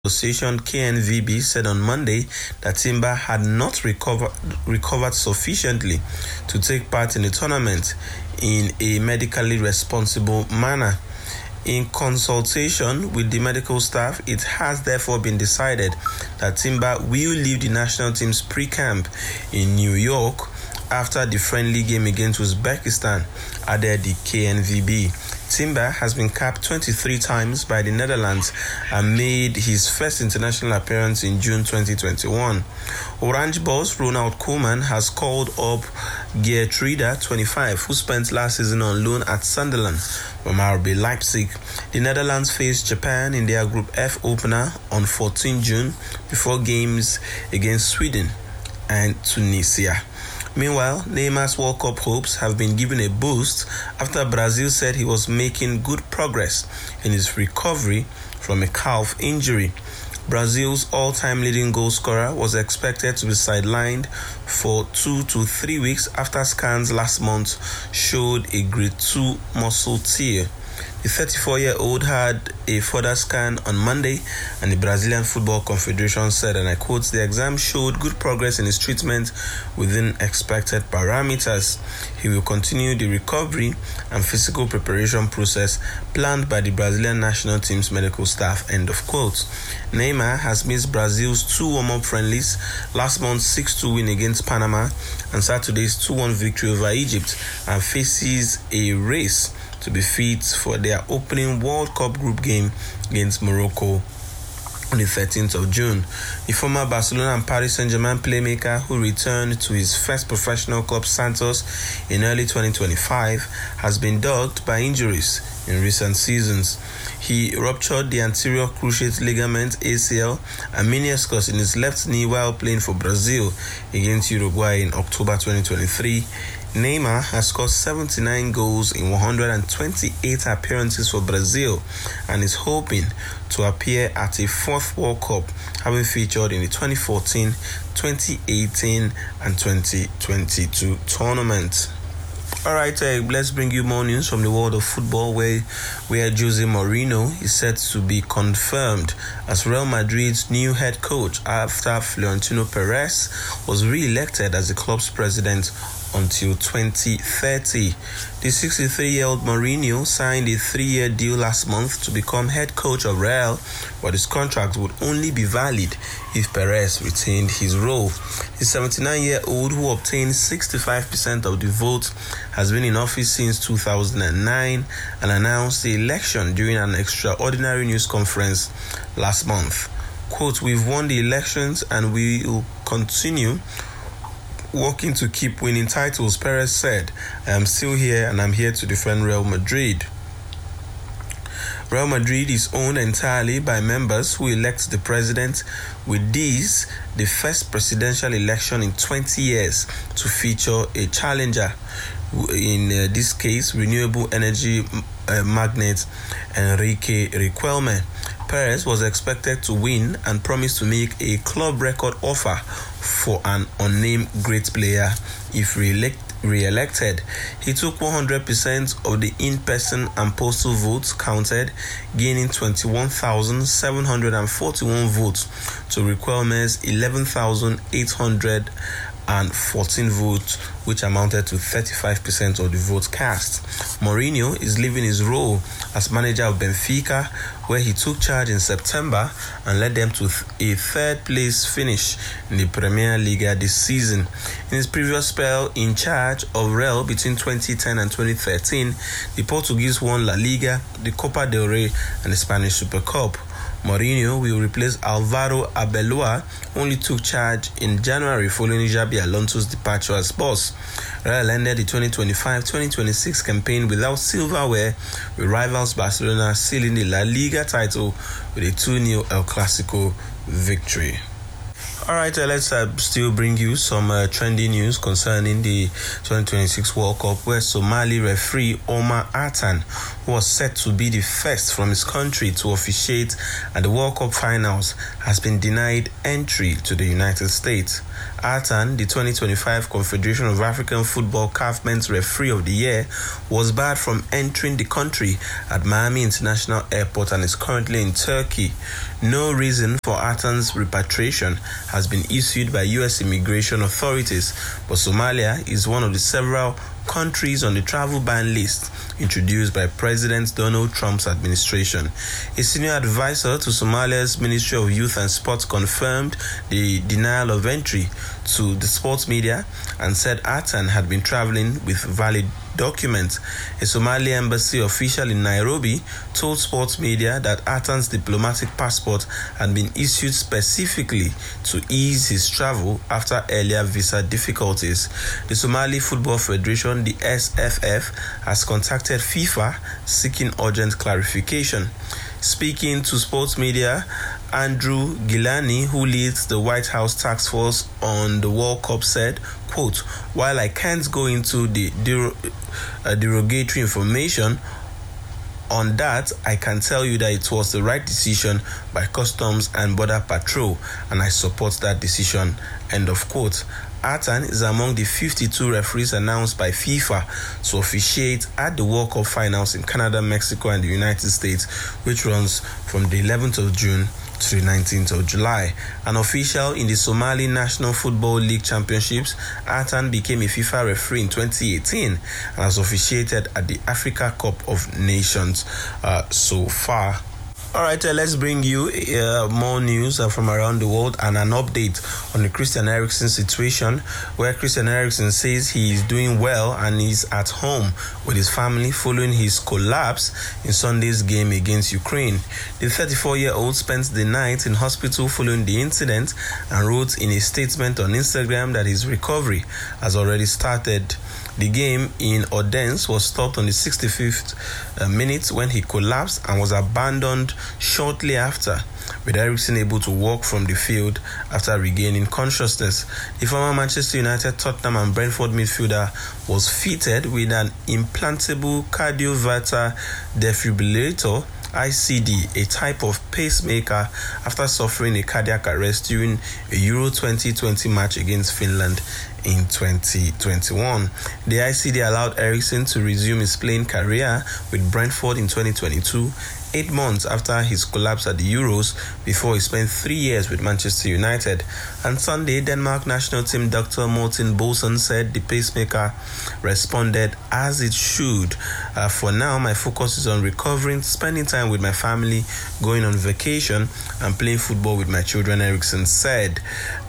Association KNVB said on Monday that Timber had not recovered sufficiently to take part in the tournament in a medically responsible manner. In consultation with the medical staff, it has therefore been decided that Timber will leave the national team's pre-camp in New York after the friendly game against Uzbekistan, added the KNVB. Timber has been capped 23 times by the Netherlands and made his first international appearance in June 2021. Orange boss Ronald Koeman has called up Geertruida, 25, who spent last season on loan at Sunderland from RB Leipzig. The Netherlands faced Japan in their Group F opener on 14 June before games against Sweden and Tunisia. Meanwhile, Neymar's World Cup hopes have been given a boost after Brazil said he was making good progress in his recovery from a calf injury. Brazil's all-time leading goal scorer was expected to be sidelined for 2 to 3 weeks after scans last month showed a grade 2 muscle tear. The 34-year-old had a further scan on Monday, and the Brazilian Football Confederation said, and I quote, "The exam showed good progress in his treatment within expected parameters. He will continue the recovery and physical preparation process planned by the Brazilian national team's medical staff," end of quote. Neymar has missed Brazil's 2 warm-up friendlies, last month's 6-2 win against Panama and Saturday's 2-1 victory over Egypt, and faces a race to be fit for their opening World Cup group game against Morocco on the 13th of June. The former Barcelona and Paris Saint-Germain playmaker, who returned to his first professional club Santos in early 2025, has been dogged by injuries in recent seasons. He ruptured the anterior cruciate ligament ACL and meniscus in his left knee while playing for Brazil against Uruguay in October 2023. Neymar has scored 79 goals in 128 appearances for Brazil and is hoping to appear at a 4th World Cup, having featured in the 2014, 2018 and 2022 tournaments. Alright, let's bring you more news from the world of football where Jose Mourinho is set to be confirmed as Real Madrid's new head coach after Florentino Perez was re-elected as the club's president until 2030. The 63-year-old Mourinho signed a 3-year deal last month to become head coach of Real, but his contract would only be valid if Perez retained his role. The 79-year-old, who obtained 65% of the vote, has been in office since 2009 and announced the election during an extraordinary news conference last month. Quote, "We've won the elections and we will continue working to keep winning titles," Perez said. "I am still here and I'm here to defend Real Madrid." Real Madrid is owned entirely by members who elect the president, with this the first presidential election in 20 years to feature a challenger, in this case renewable energy magnate Enrique Riquelme. Perez was expected to win and promised to make a club record offer for an unnamed great player if re-elected. He took 100% of the in-person and postal votes counted, gaining 21,741 votes to Riquelme's 11,814 votes, which amounted to 35% of the votes cast. Mourinho is leaving his role as manager of Benfica, where he took charge in September and led them to a 3rd-place finish in the Premier League this season. In his previous spell in charge of Real between 2010 and 2013, the Portuguese won La Liga, the Copa del Rey and the Spanish Super Cup. Mourinho will replace Alvaro Arbeloa, who only took charge in January following Xabi Alonso's departure as boss. Real ended the 2025-2026 campaign without silverware, with rivals Barcelona sealing the La Liga title with a 2-0 El Clasico victory. All right, let's still bring you some trending news concerning the 2026 World Cup, where Somali referee Omar Atan, who was set to be the first from his country to officiate at the World Cup finals, has been denied entry to the United States. Atan, the 2025 Confederation of African Football CAF Men's Referee of the Year, was barred from entering the country at Miami International Airport and is currently in Turkey. No reason for Atan's repatriation has been issued by U.S. immigration authorities, but Somalia is one of the several countries on the travel ban list introduced by President Donald Trump's administration. A senior advisor to Somalia's Ministry of Youth and Sports confirmed the denial of entry to the sports media and said Atan had been traveling with valid documents. A Somali embassy official in Nairobi told sports media that Atan's diplomatic passport had been issued specifically to ease his travel after earlier visa difficulties. The Somali Football Federation, the SFF, has contacted FIFA seeking urgent clarification. Speaking to sports media, Andrew Gilani, who leads the White House task force on the World Cup, said, quote, "While I can't go into the derogatory information on that, I can tell you that it was the right decision by Customs and Border Patrol, and I support that decision," end of quote. Atan is among the 52 referees announced by FIFA to officiate at the World Cup finals in Canada, Mexico, and the United States, which runs from the 11th of June to the 19th of July. An official in the Somali National Football League Championships, Atan became a FIFA referee in 2018 and has officiated at the Africa Cup of Nations so far. All right, let's bring you more news from around the world and an update on the Christian Eriksen situation, where Christian Eriksen says he is doing well and is at home with his family following his collapse in Sunday's game against Ukraine. The 34-year-old spent the night in hospital following the incident and wrote in a statement on Instagram that his recovery has already started. The game in Odense was stopped on the 65th minute when he collapsed and was abandoned shortly after, with Eriksen able to walk from the field after regaining consciousness. The former Manchester United, Tottenham and Brentford midfielder was fitted with an implantable cardioverter defibrillator, ICD, a type of pacemaker, after suffering a cardiac arrest during a Euro 2020 match against Finland in 2021. The ICD allowed Eriksen to resume his playing career with Brentford in 2022, 8 months after his collapse at the Euros, before he spent 3 years with Manchester United. On Sunday, Denmark national team Dr. Morten Bolson said the pacemaker responded as it should. For now, my focus is on recovering, spending time with my family, going on vacation, and playing football with my children, Eriksen said.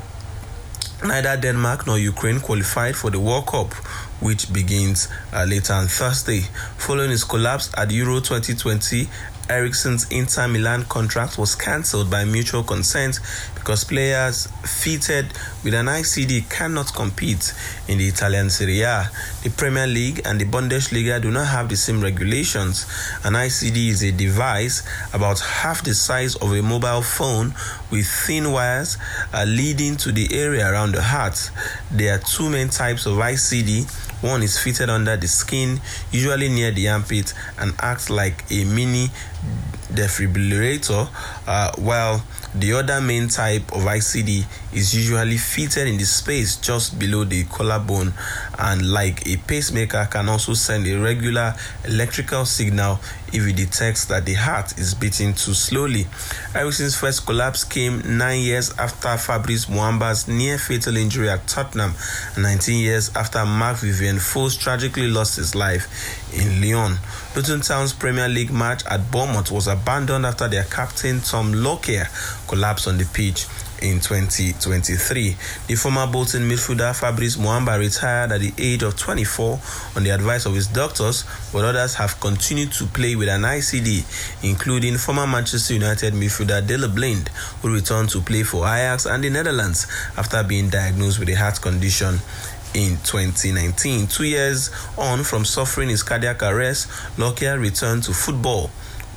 Neither Denmark nor Ukraine qualified for the World Cup, which begins later on Thursday. Following his collapse at Euro 2020, Eriksen's Inter Milan contract was cancelled by mutual consent because players fitted with an ICD cannot compete in the Italian Serie A. The Premier League and the Bundesliga do not have the same regulations. An ICD is a device about half the size of a mobile phone with thin wires leading to the area around the heart. There are two main types of ICD. One is fitted under the skin, usually near the armpit, and acts like a mini defibrillator, while the other main type of ICD is usually fitted in the space just below the collarbone and, like a pacemaker, can also send a regular electrical signal if it detects that the heart is beating too slowly. Eriksen's first collapse came 9 years after Fabrice Muamba's near-fatal injury at Tottenham, and 19 years after Marc-Vivien Foss tragically lost his life in Lyon. Luton Town's Premier League match at Bournemouth was abandoned after their captain Tom Lockyer collapsed on the pitch in 2023. The former Bolton midfielder Fabrice Muamba retired at the age of 24 on the advice of his doctors, but others have continued to play with an ICD, including former Manchester United midfielder Dele Blind, who returned to play for Ajax and the Netherlands after being diagnosed with a heart condition in 2019. 2 years on from suffering his cardiac arrest, Lockyer returned to football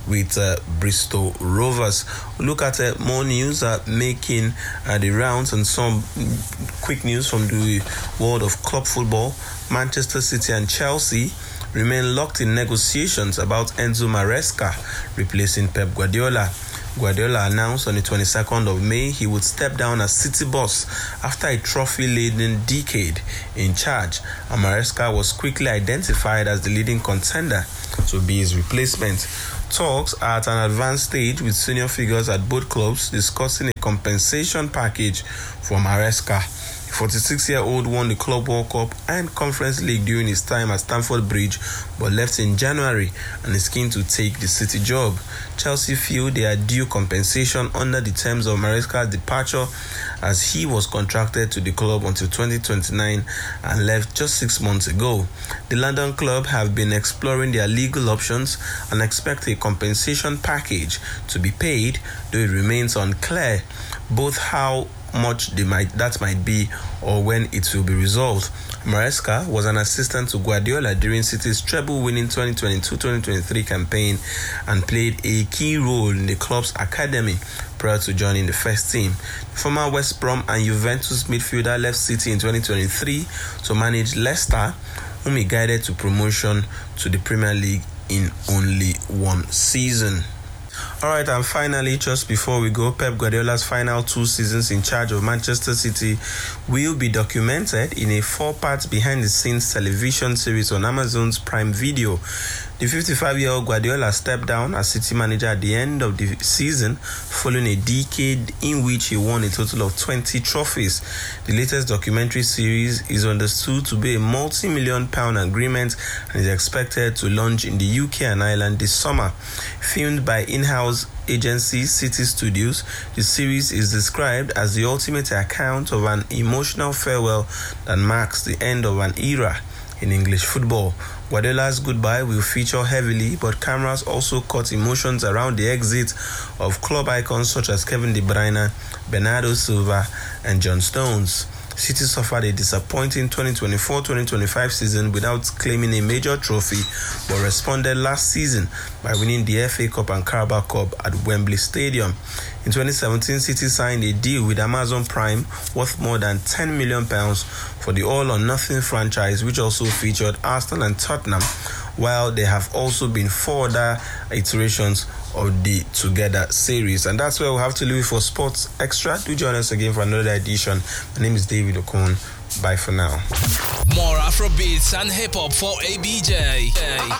with Bristol Rovers. We'll look at more news making the rounds and some quick news from the world of club football. Manchester City and Chelsea remain locked in negotiations about Enzo Maresca replacing Pep Guardiola. Guardiola announced on the 22nd of May he would step down as City boss after a trophy-laden decade in charge, and Maresca was quickly identified as the leading contender to be his replacement. Talks are at an advanced stage with senior figures at both clubs discussing a compensation package for Maresca. The 46-year-old won the Club World Cup and Conference League during his time at Stamford Bridge, but left in January and is keen to take the City job. Chelsea feel they are due compensation under the terms of Maresca's departure, as he was contracted to the club until 2029 and left just 6 months ago. The London club have been exploring their legal options and expect a compensation package to be paid, though it remains unclear both how much that might be or when it will be resolved. Maresca was an assistant to Guardiola during City's treble-winning 2022-2023 campaign and played a key role in the club's academy prior to joining the first team. The former West Brom and Juventus midfielder left City in 2023 to manage Leicester, whom he guided to promotion to the Premier League in only one season. Alright, and finally, just before we go, Pep Guardiola's final 2 seasons in charge of Manchester City will be documented in a 4-part behind-the-scenes television series on Amazon's Prime Video. The 55-year-old Guardiola stepped down as City manager at the end of the season, following a decade in which he won a total of 20 trophies. The latest documentary series is understood to be a multi-million-pound agreement and is expected to launch in the UK and Ireland this summer. Filmed by in-house agency City Studios, the series is described as the ultimate account of an emotional farewell that marks the end of an era in English football. Guardiola's goodbye will feature heavily, but cameras also caught emotions around the exit of club icons such as Kevin De Bruyne, Bernardo Silva, and John Stones. City suffered a disappointing 2024-2025 season without claiming a major trophy, but responded last season by winning the FA Cup and Carabao Cup at Wembley Stadium. In 2017, City signed a deal with Amazon Prime worth more than £10 million for the all-or-nothing franchise, which also featured Arsenal and Tottenham, while there have also been 4 other iterations of the Together series. And that's where we'll have to leave it for Sports Extra. Do join us again for another edition. My name is David Okon. Bye for now. More Afrobeats and hip-hop for ABJ.